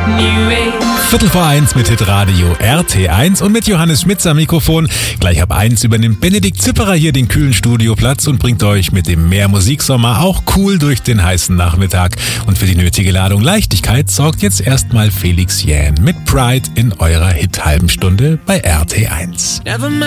Viertel vor 1 mit Hitradio RT1 und mit Johannes Schmitz am Mikrofon. Gleich ab 1 übernimmt Benedikt Zipperer hier den kühlen Studioplatz und bringt euch mit dem Mehr Musiksommer auch cool durch den heißen Nachmittag. Und für die nötige Ladung Leichtigkeit sorgt jetzt erstmal Felix Jähn mit Pride in eurer Hit-Halben Stunde bei RT1.